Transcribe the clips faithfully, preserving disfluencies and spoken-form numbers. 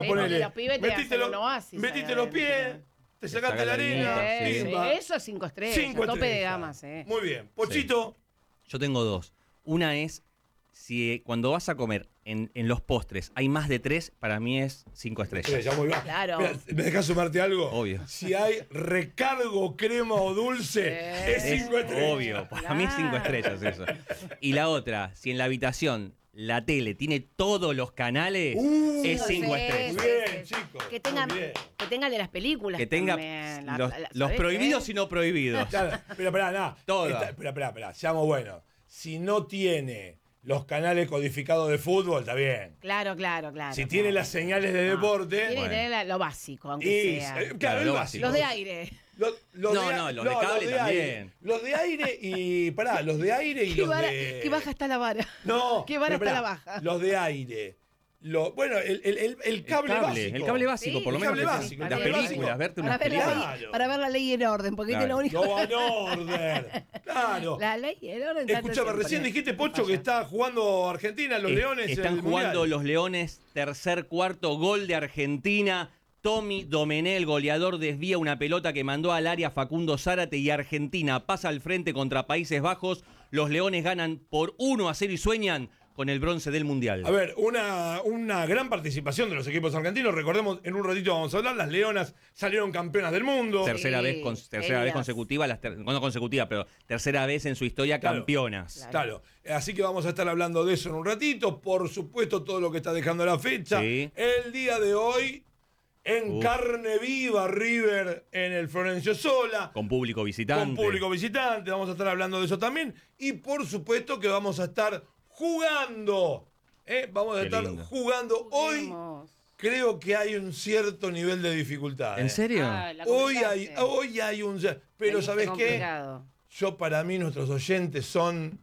ponele, los pibes te metiste, hacen los, un oasis metiste ahí los adentro. pies, te sacaste saca la la arena, arenita, Sí, pimba. eso es cinco estrellas, Cinco tope de estrellas. gamas, eh. Muy bien. Pochito, Yo tengo dos. Una es, si eh, cuando vas a comer en, en los postres hay más de tres, para mí es cinco estrellas. estrella, muy bien. Claro. Mirá, ¿me dejas sumarte algo? Obvio. Si hay recargo, crema o dulce, Eh, es cinco estrellas. Obvio, para mí es cinco estrellas eso. Y la otra, si en la habitación la tele tiene todos los canales, Uh, es cinco Sí, estrellas. Muy bien, chicos. Que tenga, muy bien. que tenga de las películas. Que tenga también, la- los, la- los ¿sabés prohibidos qué? y no prohibidos. Claro, pero esperá, nada. Todo. Espera, espera, espera, seamos buenos. Si no tiene los canales codificados de fútbol, está bien. Claro, claro, claro. Si claro. tiene las señales de No, deporte. Tiene Bueno. que tener la- lo básico, aunque y, sea. eh, claro, Claro, el lo básico. Los de aire. Lo- lo No, de- no, los de cable también. Aire. Los de aire y. Pará, los de aire y Qué, los vara- de. qué baja está la vara. No. Qué vara pero está pará, la baja. Los de aire. Lo, bueno, el, el, el, el cable, el cable, básico. el cable básico, Sí, por lo el menos. cable que- básico, las el cable películas, básico. verte Para unas ver, la películas. ley, para ver la ley en orden, porque Claro. es lo único. No van orden. Claro. La ley en orden. tanto Escuchame, siempre. recién dijiste, Pocho, que está jugando Argentina, los Eh, Leones. Están el jugando Mundial. los Leones, tercer, cuarto, gol de Argentina. Tommy Domenech, el goleador, desvía una pelota que mandó al área Facundo Zárate y Argentina pasa al frente contra Países Bajos. Los Leones ganan por uno a cero y sueñan con el bronce del Mundial. A ver, una, una gran participación de los equipos argentinos. Recordemos, en un ratito vamos a hablar, las Leonas salieron campeonas del mundo. Tercera Sí, vez con- tercera vez ellas. consecutiva, las ter- no consecutiva, pero tercera vez en su historia Claro. campeonas. Claro, así que vamos a estar hablando de eso en un ratito. Por supuesto, todo lo que está dejando la fecha. Sí. El día de hoy, en Uf. carne viva, River en el Florencio Sola. Con público visitante. Con público visitante, vamos a estar hablando de eso también. Y por supuesto que vamos a estar jugando. ¿eh? Vamos a Qué estar lindo. jugando. Hoy Juguemos. creo que hay un cierto nivel de dificultad. ¿En ¿eh? serio? Ah, la Hoy hay, complicaste. hoy hay un... Pero Veniste ¿sabes qué? complicado. Yo para mí nuestros oyentes son...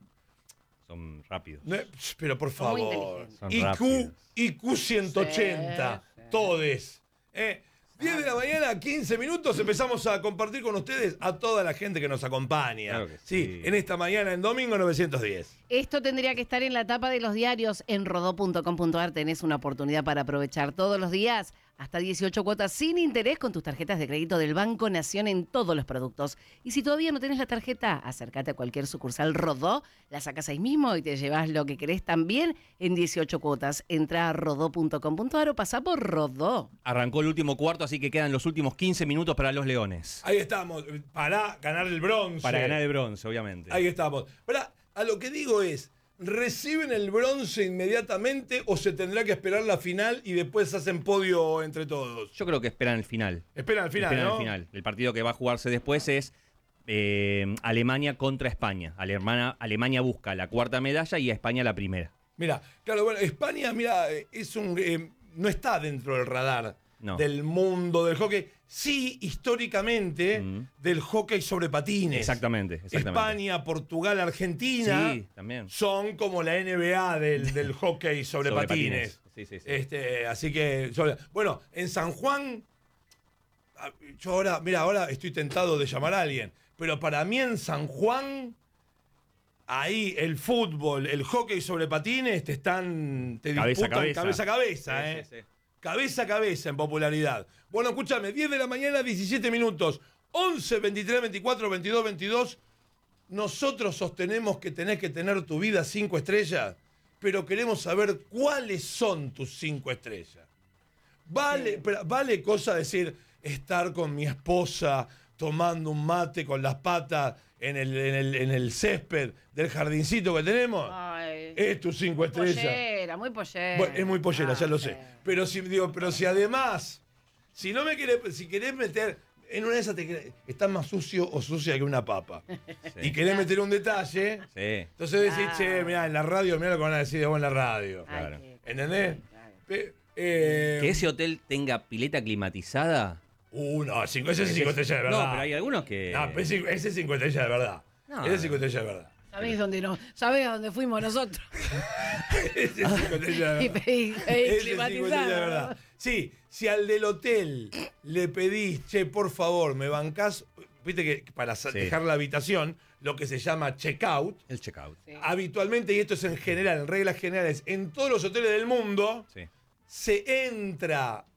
Son rápidos. No, pero por Son muy favor. inteligentes. Son I Q, rápidos. I Q ciento ochenta. Sí, sí. Todes. ¿eh? diez de la mañana, quince minutos, empezamos a compartir con ustedes a toda la gente que nos acompaña. Claro que sí. sí. En esta mañana, en domingo novecientos diez. Esto tendría que estar en la tapa de los diarios. En rodó punto com punto ar tenés una oportunidad para aprovechar todos los días hasta dieciocho cuotas sin interés con tus tarjetas de crédito del Banco Nación en todos los productos. Y si todavía no tenés la tarjeta, acércate a cualquier sucursal Rodó, la sacás ahí mismo y te llevas lo que querés también en dieciocho cuotas. Entra a rodó punto com punto ar o pasá por Rodó. Arrancó el último cuarto, así que quedan los últimos quince minutos para los Leones. Ahí estamos, para ganar el bronce. Para ganar el bronce, obviamente. Ahí estamos. Pará, a lo que digo es, ¿reciben el bronce inmediatamente o se tendrá que esperar la final y después hacen podio entre todos? Yo creo que esperan el final. Esperan al final, esperan ¿no? el final. El partido que va a jugarse después es eh, Alemania contra España. Alemania, Alemania busca la cuarta medalla y a España la primera. Mira, claro, bueno, España, mira, eh, es un eh, no está dentro del radar No. del mundo del hockey. Sí, históricamente, Mm. del hockey sobre patines. Exactamente, exactamente. España, Portugal, Argentina Sí, también. son como la N B A del, del hockey sobre, Sobre patines. patines. Sí, sí, sí. Este, así que, sobre- bueno, en San Juan, ah, yo ahora, mira, ahora estoy tentado de llamar a alguien, pero para mí en San Juan, ahí el fútbol, el hockey sobre patines te están, te Cabeza a disputan cabeza. cabeza a cabeza, Sí, ¿eh? sí, sí. Cabeza a cabeza en popularidad. Bueno, escúchame, diez de la mañana, diecisiete minutos, once, veintitrés, veinticuatro, veintidós, veintidós. Nosotros sostenemos que tenés que tener tu vida cinco estrellas, pero queremos saber cuáles son tus cinco estrellas. Vale, pero vale cosa decir estar con mi esposa tomando un mate con las patas en el, en el, en el césped del jardincito que tenemos. Ay. Es tus cinco estrellas. Pollera, muy pollera. Bueno, es muy pollera, Ah, ya lo sí. sé. Pero si digo, pero si además, si no me querés, si querés meter, en una de esas te querés- estás más sucio o sucia que una papa. Y querés meter un detalle, Sí. entonces decís, Claro. che, mirá, en la radio, mirá lo que van a decir de vos en la radio. Ay, Claro. qué- ¿Entendés? Claro. Pe- eh, Que ese hotel tenga pileta climatizada. Uh, no, cinco, ese es cinco estrellas de verdad. No, pero hay algunos que. No, pero ese, ese es cinco estrellas de verdad. No. Ese es cinco estrellas de verdad. ¿Sabés dónde no? ¿Sabés a dónde fuimos nosotros? Ese es cinco estrellas de Y verdad. pedí, pedí Ese es cinco estrellas de climatizado. verdad. Sí, si al del hotel le pedís, che, por favor, me bancás, viste que para sa- Sí. dejar la habitación, lo que se llama checkout, El checkout. Sí. habitualmente, y esto es en general, en reglas generales, en todos los hoteles del mundo, Sí. se entra